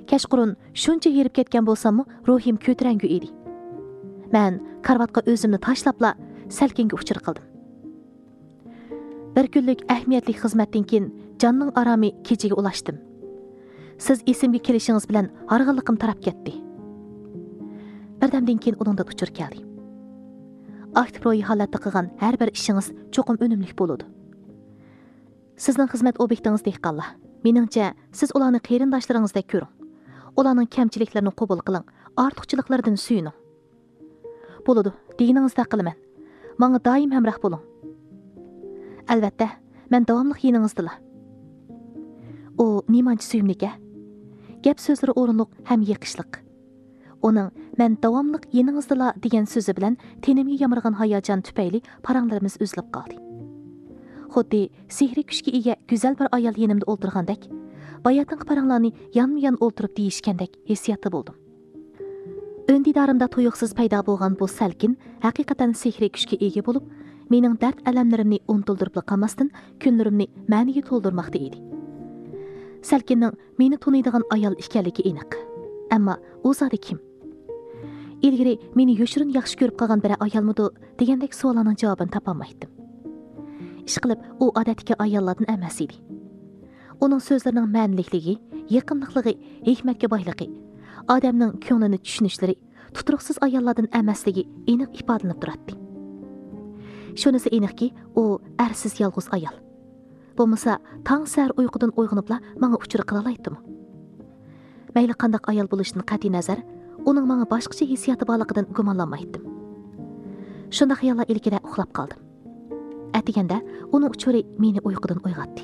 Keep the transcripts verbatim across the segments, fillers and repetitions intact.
Kechqurun shuncha herib ketgan bo'lsam, ruhim ko'tarangu edi. Men karvatga o'zimni tashlabla salkinga uchir qildim. Bir kunlik ahamiyatli xizmatdan keyin jonning aromi kechaga ulashdim. Siz esimga kelishingiz bilan harg'inliqim tarab ketdi. Birdamdan keyin uningda uchur keldi. Aktiv ro'yi holatda qilgan har bir ishingiz cho'qim unumli bo'ladi. Sizning xizmat obyektingiz dehqonlar. Meningcha, siz ularni qarindoshlaringizdek ko'ring. Ularning kamchiliklarini qabul qiling, ortiqchiliklaridan suyining. Bo'ladi, deganingizda qilaman. Menga doim hamroh bo'ling. Albatta, men davomli yiningizdilar. O nimanchi suyimlik-a? Gap so'zlari o'rinliq ham yiqishliq. Uning men davomli yiningizdilar degan so'zi bilan tenimga yamirgan hayajon tufayli paranglarimiz uzilib qoldi. Xuddi sehri kuchga ega go'zal bir ayol yenimda o'ltirgandek, bayatin paranglarni yanma-yan o'ltirib deyishgandek hissiyatda bo'ldim. Öndidarimda tuyuqsiz paydo bo'lgan bu salkin haqiqatan sehri kuchga ega bo'lib, mening dard alamlarimni unutildirib qolmasdan kunlarimni ma'niga to'ldirmoqda edi. Salkinning meni tuniydigan ayol ekanligi aniq. Ammo u zodi kim? Ilgari meni yoshirin yaxshi ko'rib qolgan bir ayolmidi degandek savollarning javobini topolmaydim. Ishqilib, u odatdagi ayollardan emas edi. Uning so'zlarining ma'nilikligi, yaqinlikligi, hikmatga boyligi, odamning ko'nglini tushunishlari tuturuqsiz ayollardan emasligi aniq ifodalanib turadi. Shunisi aniqki, u arsiz yolg'iz ayol. Bo'lmasa, tong sar uyqudan uyg'onibla menga uchur qila oladimi? Mayli qanday ayol bo'lishidan qat'iy nazar, uning menga boshqacha hissiyoti borligidan gumonlanmaydim. Shunday xayollar ilkida uxlab qoldim. Atiganda uning uchuri meni uyqudan uyg'otdi.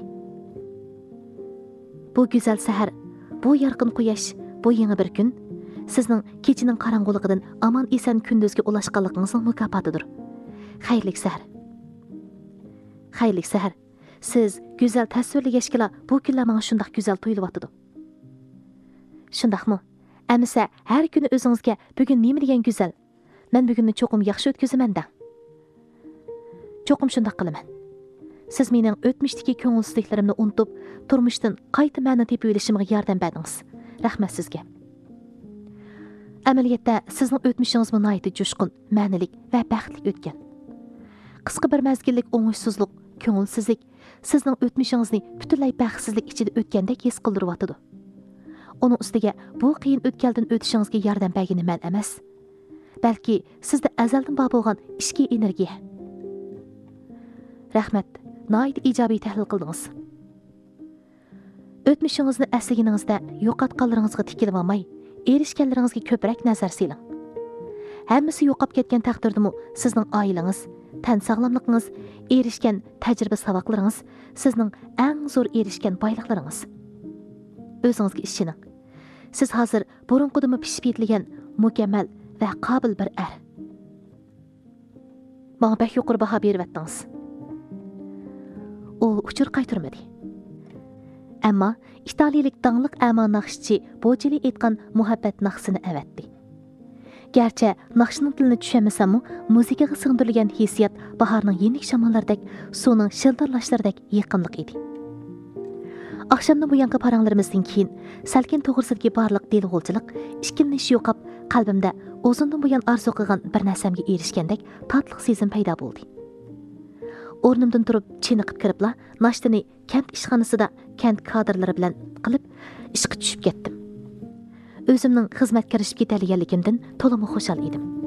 Bu go'zal sahar, bu yorqin quyosh, bu yangi bir kun sizning kechining qorong'uligidan aman eson kunduzga ulashganligingizning mukofotidir. Xayrlik sahar. Xayrlik sahar. Siz go'zal tasvirlagashkila bu kunlar menga shunday go'zal tuyulyapti. Shundaqmi? Amisa har kuni o'zingizga bugun nima degan go'zal? Men bugunni cho'qim yaxshi o'tkazaman-da. Cho'qim shunday qilaman. Siz mening o'tmishdagi ko'ngilsizliklarimni unutib, turmushdan qayta ma'no tepib olishimga yordam berdingiz. Rahmat sizga. Amaliyotda sizning o'tmishingiz nihoyatda jo'shqin, ma'nilik va baxtli o'tgan. Qisqa bir mazgillik o'ng'ishsizlik, ko'ngilsizlik sizning o'tmishingizni butunlay baxtsizlik ichida o'tgandek his qildiryapti. Uning ustiga bu qiyin o'tkaldan o'tishingizga yordam bergani men emas, balki sizda azaldan bor bo'lgan ishki energiya. Rahmat, nihoyat ijobiy tahlil qildingiz. O'tmishingizni aslaganingizda yo'qotganlaringizga tikilib olmay, erishganlaringizga ko'proq nazar siling. Hammasi yo'qolib ketgan taqdirdami, sizning oilangiz, tan sog'lomligingiz, erishgan tajriba saboqlaringiz sizning eng zo'r erishgan boyliklaringiz. O'zingizga ishoning. Siz hozir burunqidimi pishib yetilgan mukammal va qobil bir er. Menga bak yuqori baho beryaptingiz. U uchur qaytarmadi. Ammo italiyalik dangliq amo naqshchi Bojeli aytgan muhabbat naqsini avatdi. Garchi naqshning tilini tushunmasam, muzikaga singdirilgan hissiyat bahorning yenik shamollaridek, suvning shildirlashlaridek yaqinlik edi. Akşamdan bu yanqı paranglarimizdan keyin salkin to'g'risidagi barliq delg'ulchilik, ishkilnish yo'qab, qalbimda o'zimdan bu yan arzu qilgan bir narsamga erishgandek tatliq sezim paydo bo'ldi. O'rnimdan turib, chiniqib kiribla, nashtani kent ishxonasida kent kadrlari bilan qilib, ishga tushib ketdim. O'zimning xizmatga kirishib ketganligimdan to'liq xushal edim.